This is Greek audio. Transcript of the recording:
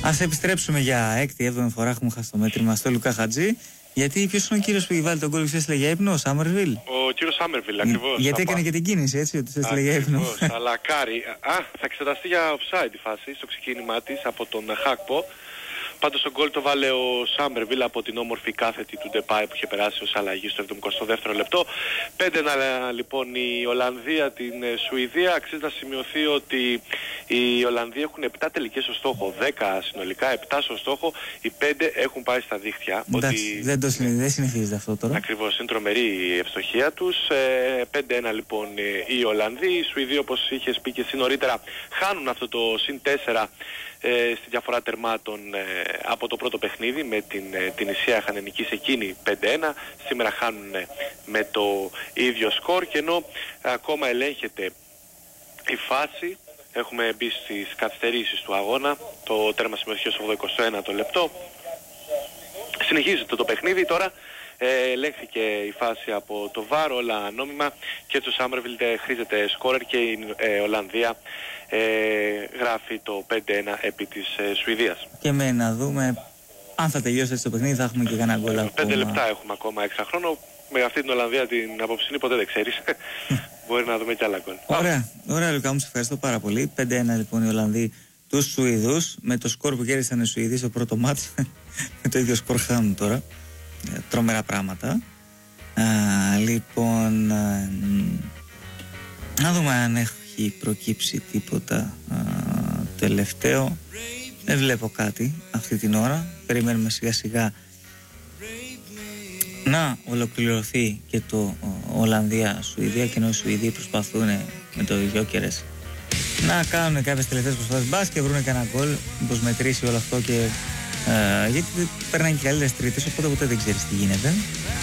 Ας επιστρέψουμε για 6η-7η φορά, έχουμε χάσει το μέτρημα, στο Λουκά Χατζή. Γιατί ποιος είναι ο κύριος που έχει βάλει τον γκολ και σας έστειλε για ύπνο, ο Σάμερβιλ? Ο κύριος Σάμερβιλ, ακριβώς. Γιατί έκανε και την κίνηση, έτσι, ότι σας έστειλε για ύπνο. Ακριβώς, αλλά κάρι. Θα εξεταστεί για offside η φάση στο ξεκίνημά της από τον Χάκπο. Πάντως τον γκολ το βάλε ο Σάμερβιλ από την όμορφη κάθετη του Ντεπάι που είχε περάσει ως αλλαγή στο 72ο λεπτό. 5-1 λοιπόν η Ολλανδία την Σουηδία. Αξίζει να σημειωθεί ότι οι Ολλανδοί έχουν 7 τελικές στο στόχο, 10 συνολικά, 7 στο στόχο, οι 5 έχουν πάει στα δίχτυα. Εντάξει, δεν συνηθίζεται αυτό τώρα. Ακριβώς, είναι τρομερή η ευστοχία τους. 5-1 λοιπόν οι Ολλανδοί. Οι Σουηδοί, όπως είχες πει και εσύ νωρίτερα, χάνουν αυτό το συν 4 στη διαφορά τερμάτων από το πρώτο παιχνίδι με την Ισία. Είχαν νικήσει εκείνη 5-1, σήμερα χάνουν με το ίδιο σκορ, και ενώ ακόμα ελέγχεται η φάση, έχουμε μπει στις καθυστερήσεις του αγώνα, το τέρμα συμμετοχής στο 21 το λεπτό, συνεχίζεται το παιχνίδι τώρα. Ελέγχθηκε η φάση από το VAR, όλα νόμιμα, και το Σάμερβιλ χρήζεται σκόρερ και η Ολλανδία γράφει το 5-1 επί της Σουηδίας. Και να δούμε αν θα τελειώσει έτσι το παιχνίδι, θα έχουμε και κανένα γκολ ακόμα. 5 λεπτά έχουμε ακόμα έξα χρόνο. Με αυτή την Ολλανδία την απόψινή ποτέ δεν ξέρεις. Μπορεί να δούμε κι άλλα γκολ. Ωραία Λουκά μου, σε ευχαριστώ πάρα πολύ. 5-1 λοιπόν οι Ολλανδοί τους Σουηδούς, με το σκορ που κέρδισαν οι Σουηδοί στο πρώτο μάτς. Με το ίδιο σκορ χάνουν τώρα. Τρομερά πράγματα. Λοιπόν, να δούμε αν έχει προκύψει τίποτα τελευταίο. Δεν βλέπω κάτι αυτή την ώρα. Περιμένουμε σιγά σιγά να ολοκληρωθεί και το Ολλανδία-Σουηδία, και ενώ οι Σουηδοί προσπαθούν με το Γιόκερες να κάνουν κάποιες τελευταίες προσπάθειες, μπας και βρουν κανένα γκολ, μήπως μετρήσει όλο αυτό, και γιατί περνάνε και καλύτερες τρίτες, οπότε ποτέ δεν ξέρεις τι γίνεται.